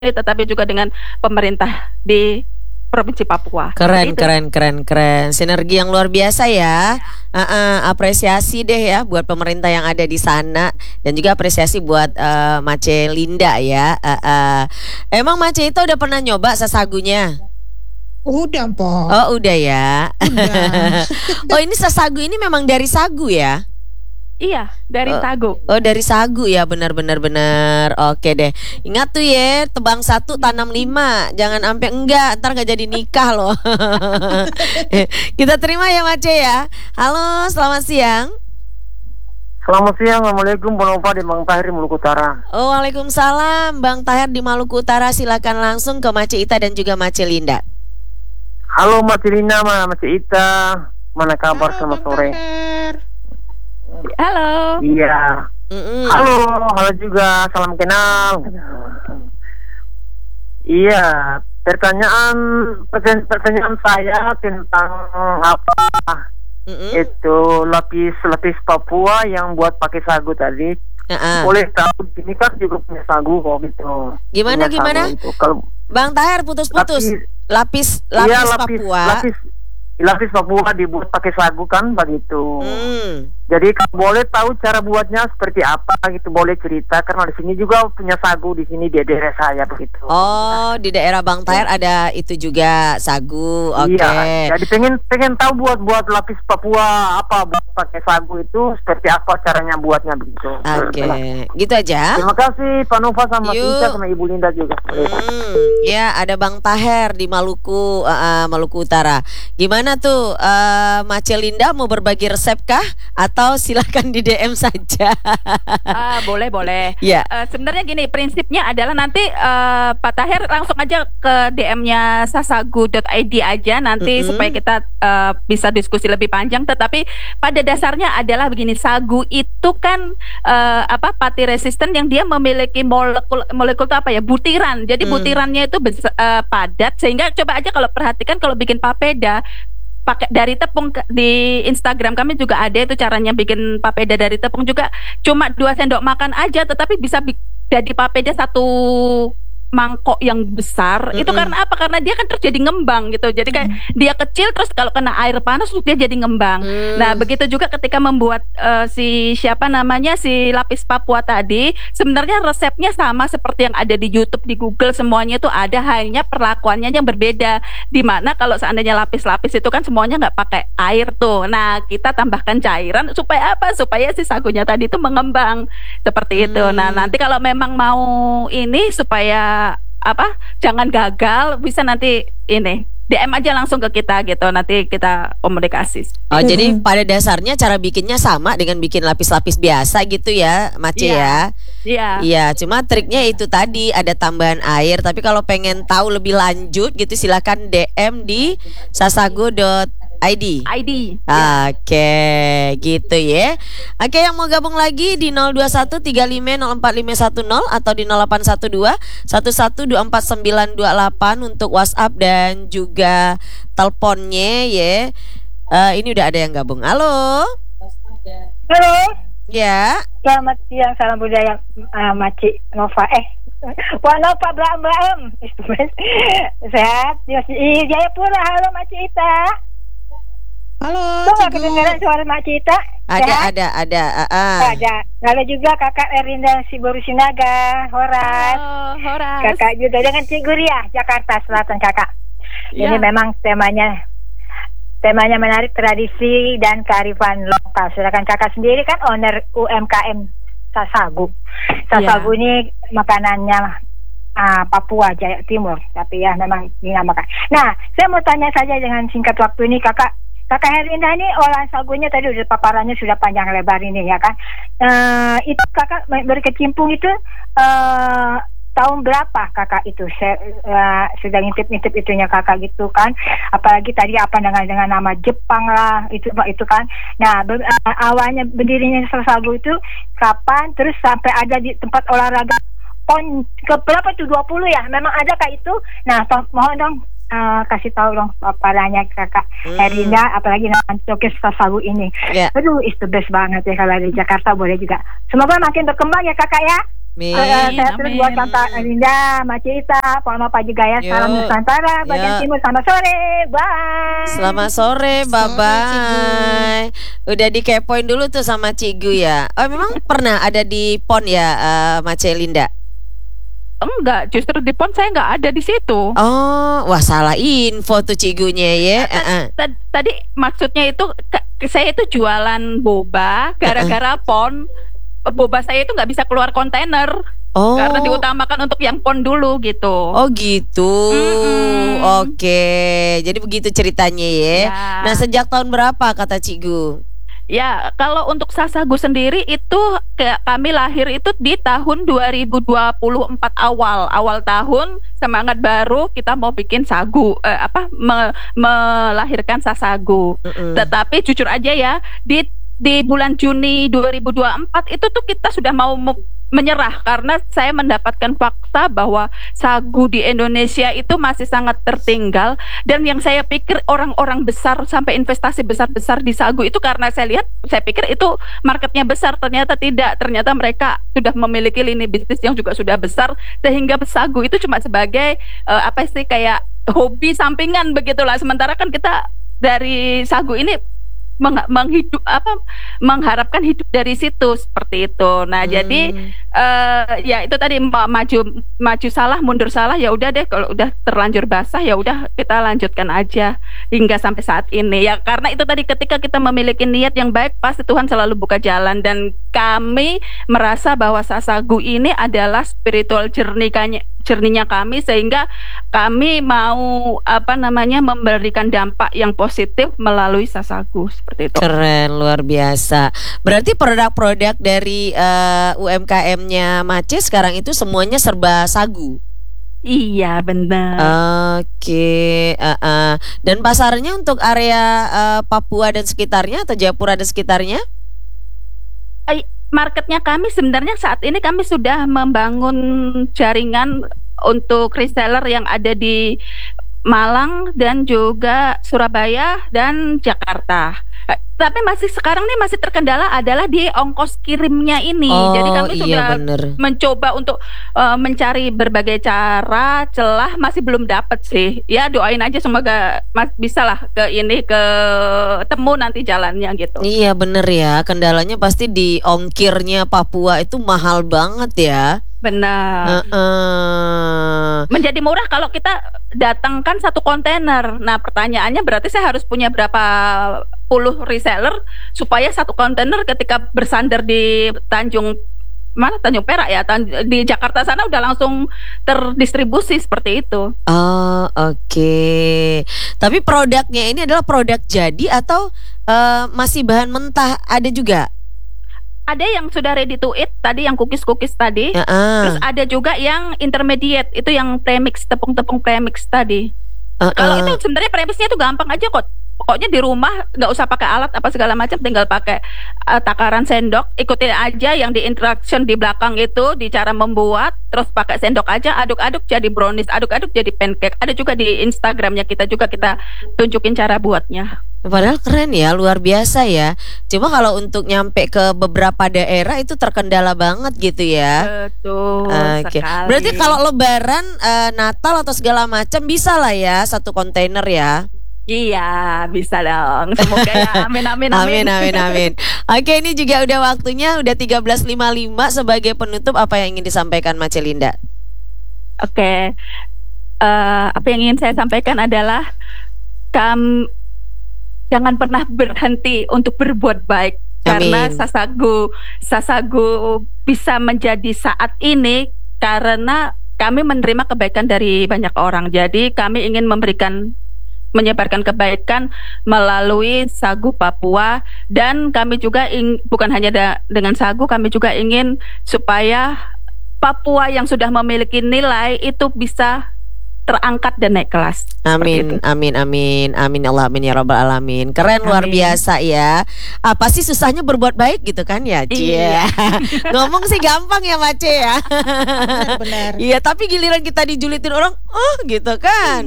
tetapi juga dengan pemerintah di Provinsi Papua. Keren, Itu. keren. Sinergi yang luar biasa ya. Apresiasi deh ya buat pemerintah yang ada di sana dan juga apresiasi buat Mace Linda ya. Emang Mace itu udah pernah nyoba sasagunya? Udah, Po. Oh, udah ya. Udah. Oh, ini sasagu ini memang dari sagu ya? Iya, dari sagu. Oh, dari sagu ya, benar. Oke deh. Ingat tuh ya, tebang 1 tanam 5. Jangan sampai enggak, ntar gak jadi nikah loh. Kita terima ya Mace ya. Halo, selamat siang. Selamat siang, Assalamualaikum, Bang Nova di Bang Tahir di Maluku Utara. Oh, waalaikumsalam, Bang Tahir di Maluku Utara. Silakan langsung ke Mace Ita dan juga Mace Linda. Halo Mace Linda, Mace Ita, mana kabar selamat sore? Halo. Iya. Halo juga, salam kenal. Iya, pertanyaan saya tentang apa? Itu lapis Papua yang buat pakai sagu tadi. Boleh tahu di sini kan juga punya sagu kok gitu. Gimana? Kalau Bang Tahir putus-putus. Lapis Papua. Lapis Papua dibuat pakai sagu kan begitu. Jadi kalau boleh tahu cara buatnya seperti apa gitu, boleh cerita karena di sini juga punya sagu di sini di daerah saya begitu. Oh, di daerah Bang Tahir ada itu juga sagu. Oke. Iya. Jadi pengen tahu buat lapis Papua apa buat pakai sagu itu seperti apa caranya buatnya begitu. Oke. Gitu aja. Terima kasih Pak Nova sama Tika sama Ibu Linda juga. Ya, ada Bang Tahir di Maluku Utara. Gimana tuh Mace Linda mau berbagi resep kah atau silakan di DM saja? Boleh. Ya. Sebenarnya gini, prinsipnya adalah nanti Pak Tahir langsung aja ke DM-nya sasagu.id aja nanti supaya kita bisa diskusi lebih panjang. Tetapi pada dasarnya adalah begini, sagu itu kan pati resisten yang dia memiliki molekul itu apa ya, butiran. Jadi butirannya itu padat, sehingga coba aja kalau perhatikan kalau bikin papeda pakai dari tepung. Di Instagram kami juga ada itu caranya bikin papeda dari tepung juga, cuma 2 sendok makan aja tetapi bisa jadi papeda 1 mangkok yang besar. Itu karena apa? Karena dia kan terus jadi ngembang gitu. Jadi kayak dia kecil terus kalau kena air panas dia jadi ngembang. Nah, begitu juga ketika membuat si lapis Papua tadi, sebenarnya resepnya sama seperti yang ada di YouTube, di Google, semuanya itu ada, hanya perlakuannya yang berbeda. Dimana kalau seandainya lapis-lapis itu kan semuanya nggak pakai air tuh. Nah, kita tambahkan cairan supaya apa? Supaya si sagunya tadi itu mengembang seperti itu. Nah, nanti kalau memang mau ini supaya jangan gagal, bisa nanti ini DM aja langsung ke kita gitu, nanti kita komunikasi. Oh, jadi pada dasarnya cara bikinnya sama dengan bikin lapis-lapis biasa gitu ya, Mace ya? Iya, cuma triknya itu tadi ada tambahan air. Tapi kalau pengen tahu lebih lanjut gitu, silakan DM di sasagu.id. Oke, gitu ya. Oke, yang mau gabung lagi di 0213504510 atau di 0812 11249928 untuk WhatsApp dan juga teleponnya ya. Ini udah ada yang gabung. Halo. Halo. Ya. Selamat siang, salam budaya Maci Nova. Wah, Nova Bram. Sehat. Di Jayapura. Halo Maci Ita. Halo. Kok gak kedengeran suara Mak Cita? Ada. Ada. Lalu juga kakak Erinda Siburu Sinaga, Horas. Horas. Kakak juga dengan Ciguria, Jakarta Selatan kakak. Ini memang temanya menarik, tradisi dan kearifan lokal. Sedangkan kakak sendiri kan owner UMKM Sasagu. Sasagu ini makanannya Papua Jaya Timur, tapi ya memang dinamakan. Nah, saya mau tanya saja dengan singkat waktu ini Kakak Herinda, ini olahan sagunya tadi udah paparannya sudah panjang lebar ini ya kan. Itu kakak berkecimpung itu tahun berapa kakak itu sudah ngintip itunya kakak gitu kan. Apalagi tadi dengan nama Jepang lah itu kan. Nah awalnya berdirinya sagu itu kapan, terus sampai ada di tempat olahraga PON ke berapa tuh, 20 ya, memang ada kak itu. Nah mohon dong kasih tahu dong paparannya kakak Herinda, apalagi nama showcase sagu ini. Aduh, it's the best banget ya kalau di Jakarta. Boleh juga, semoga makin berkembang ya kakak ya. Saya terus buat Tante Linda, Macita, Pak Mama Paji Gaya, salam Nusantara, bagian timur, selamat sore, bye. Selamat sore, bye-bye. Udah dikepoin dulu tuh sama Cigu ya. Oh memang pernah ada di PON ya, Mace Linda? Enggak, justru di PON saya nggak ada di situ. Oh, wah salah info tuh Cigunya ya. Tadi maksudnya itu saya itu jualan boba gara-gara PON. Boba saya itu nggak bisa keluar kontainer karena diutamakan untuk yang PON dulu gitu. Oh gitu. Oke. Jadi begitu ceritanya ya. Nah sejak tahun berapa kata Cigu? Ya kalau untuk Sasagu sendiri itu kami lahir itu di tahun 2024 awal tahun, semangat baru kita mau bikin sagu melahirkan Sasagu. Tetapi jujur aja ya di bulan Juni 2024 itu tuh kita sudah mau menyerah karena saya mendapatkan fakta bahwa sagu di Indonesia itu masih sangat tertinggal, dan yang saya pikir orang-orang besar sampai investasi besar-besar di sagu itu karena saya pikir itu marketnya besar, ternyata tidak, ternyata mereka sudah memiliki lini bisnis yang juga sudah besar sehingga sagu itu cuma sebagai kayak hobi sampingan begitulah, sementara kan kita dari sagu ini mengharapkan hidup dari situ seperti itu. Nah jadi ya itu tadi maju salah mundur salah, ya udah deh kalau udah terlanjur basah ya udah kita lanjutkan aja hingga sampai saat ini ya, karena itu tadi ketika kita memiliki niat yang baik pasti Tuhan selalu buka jalan, dan kami merasa bahwa Sasagu ini adalah spiritual journey-nya kami, sehingga kami mau memberikan dampak yang positif melalui Sasagu seperti itu. Keren, luar biasa. Berarti produk-produk dari UMKM-nya Mace sekarang itu semuanya serba sagu. Iya benar. Oke. Dan pasarnya untuk area Papua dan sekitarnya atau Jayapura dan sekitarnya? Marketnya kami sebenarnya saat ini kami sudah membangun jaringan untuk reseller yang ada di Malang dan juga Surabaya dan Jakarta. Tapi sekarang nih masih terkendala adalah di ongkos kirimnya ini. Jadi kami sudah mencoba untuk mencari berbagai cara, celah masih belum dapat sih. Ya doain aja semoga bisa lah ketemu nanti jalannya gitu. Iya bener ya, kendalanya pasti di ongkirnya Papua itu mahal banget ya. Benar. Menjadi murah kalau kita datangkan satu kontainer. Nah pertanyaannya berarti saya harus punya berapa puluh reseller supaya satu kontainer ketika bersandar di Tanjung Perak ya, di Jakarta sana udah langsung terdistribusi seperti itu. Oke. Tapi produknya ini adalah produk jadi atau masih bahan mentah ada juga? Ada yang sudah ready to eat tadi, yang cookies tadi. Terus ada juga yang intermediate, itu yang premix, tepung premix tadi. Kalau itu sebenarnya premisnya itu gampang aja kok. Pokoknya di rumah nggak usah pakai alat apa segala macam, tinggal pakai takaran sendok, ikutin aja yang di instruction di belakang itu, di cara membuat, terus pakai sendok aja, aduk-aduk jadi brownies, aduk-aduk jadi pancake. Ada juga di Instagramnya kita tunjukin cara buatnya. Padahal keren ya, luar biasa ya. Cuma kalau untuk nyampe ke beberapa daerah itu terkendala banget gitu ya. Betul sekali. Berarti kalau Lebaran, Natal atau segala macam bisa lah ya satu kontainer ya. Iya bisa dong. Semoga ya. Amin. Amin. Oke, ini juga udah waktunya, udah 13.55. Sebagai penutup apa yang ingin disampaikan Mace Linda? Oke. Apa yang ingin saya sampaikan adalah jangan pernah berhenti untuk berbuat baik. Amin. Karena Sasagu bisa menjadi saat ini karena kami menerima kebaikan dari banyak orang. Jadi kami ingin menyebarkan kebaikan melalui sagu Papua, dan kami juga bukan hanya dengan sagu, kami juga ingin supaya Papua yang sudah memiliki nilai itu bisa terangkat dan naik kelas. Amin, amin, amin, amin, Allah, amin ya rabbal alamin. Keren, luar biasa ya. Apa sih susahnya berbuat baik gitu kan ya, Cie? Ngomong sih gampang ya, Mace ya. Benar. Iya, tapi giliran kita dijulitin orang, oh gitu kan.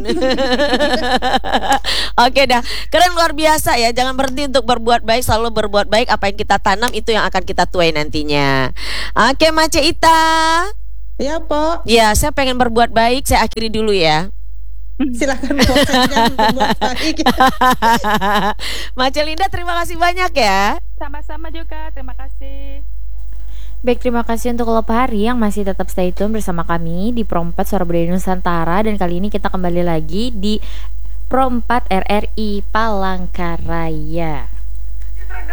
Oke dah, keren, luar biasa ya. Jangan berhenti untuk berbuat baik, selalu berbuat baik. Apa yang kita tanam itu yang akan kita tuai nantinya. Oke, Mace Ita. Ya, Po. Ya, saya pengen berbuat baik. Saya akhiri dulu ya. Silakan berbuat baik. Mace Linda, terima kasih banyak ya. Sama-sama juga, terima kasih. Baik, terima kasih untuk lo Pak Hari yang masih tetap stay tune bersama kami di Pro 4 Suara Budaya Nusantara. Dan kali ini kita kembali lagi di Pro 4 RRI Palangkaraya.